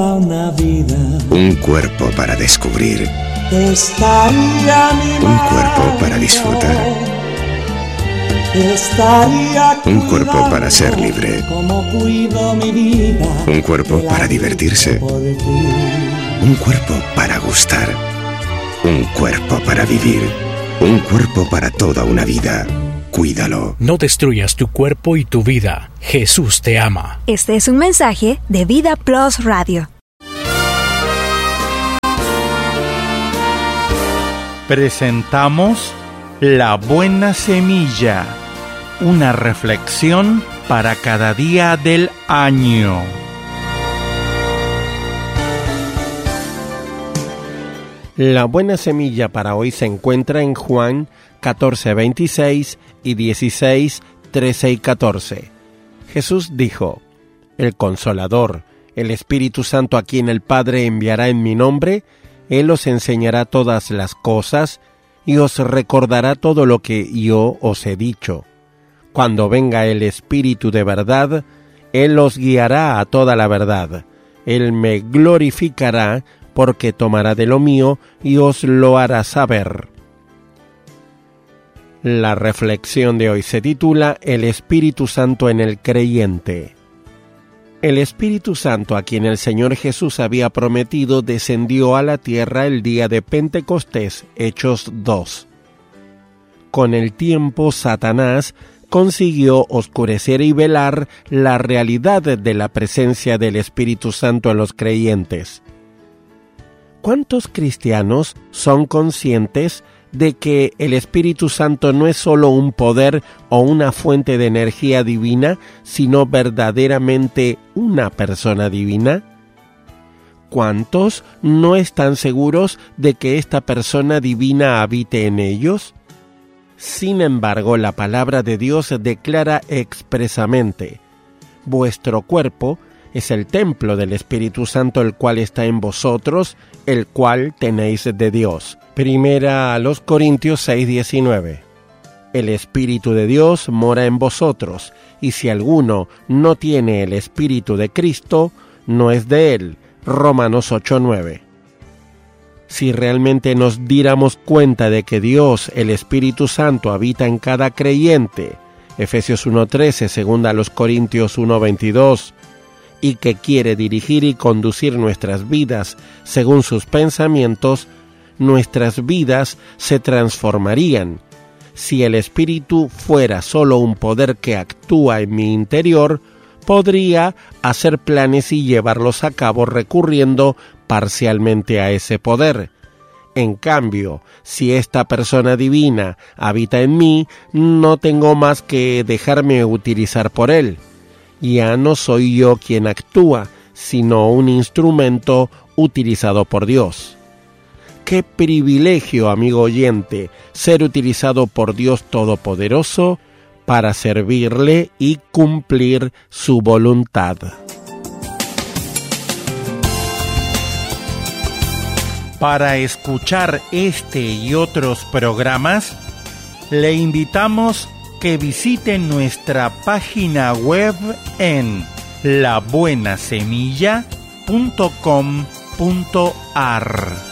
Un cuerpo para descubrir. Un cuerpo para disfrutar. Un cuerpo para ser libre. Un cuerpo para divertirse. Un cuerpo para gustar. Un cuerpo para vivir. Un cuerpo para toda una vida. Cuídalo. No destruyas tu cuerpo y tu vida. Jesús te ama. Este es un mensaje de Vida Plus Radio. Presentamos La Buena Semilla, una reflexión para cada día del año. La buena semilla para hoy se encuentra en Juan 14:26 y 16:13 y 14. Jesús dijo: El Consolador, el Espíritu Santo, a quien el Padre enviará en mi nombre, Él os enseñará todas las cosas y os recordará todo lo que yo os he dicho. Cuando venga el Espíritu de verdad, Él os guiará a toda la verdad. Él me glorificará porque tomará de lo mío y os lo hará saber. La reflexión de hoy se titula El Espíritu Santo en el creyente. El Espíritu Santo, a quien el Señor Jesús había prometido, descendió a la tierra el día de Pentecostés, Hechos 2. Con el tiempo, Satanás consiguió oscurecer y velar la realidad de la presencia del Espíritu Santo en los creyentes. ¿Cuántos cristianos son conscientes de que el Espíritu Santo no es solo un poder o una fuente de energía divina, sino verdaderamente una persona divina? ¿Cuántos no están seguros de que esta persona divina habite en ellos? Sin embargo, la palabra de Dios declara expresamente: vuestro cuerpo es el templo del Espíritu Santo, el cual está en vosotros, el cual tenéis de Dios. Primera a los Corintios 6:19. El Espíritu de Dios mora en vosotros, y si alguno no tiene el Espíritu de Cristo, no es de él. Romanos 8:9. Si realmente nos diéramos cuenta de que Dios, el Espíritu Santo, habita en cada creyente, Efesios 1:13, segunda a los Corintios 1:22, y que quiere dirigir y conducir nuestras vidas según sus pensamientos, nuestras vidas se transformarían. Si el Espíritu fuera solo un poder que actúa en mi interior, podría hacer planes y llevarlos a cabo recurriendo parcialmente a ese poder. En cambio, si esta persona divina habita en mí, no tengo más que dejarme utilizar por él. Ya no soy yo quien actúa, sino un instrumento utilizado por Dios. ¡Qué privilegio, amigo oyente, ser utilizado por Dios Todopoderoso para servirle y cumplir su voluntad! Para escuchar este y otros programas, le invitamos que visiten nuestra página web en labuenasemilla.com.ar.